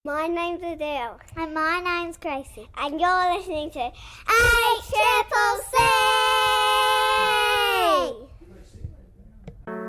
My name's Adele. And my name's Gracie. And you're listening to HM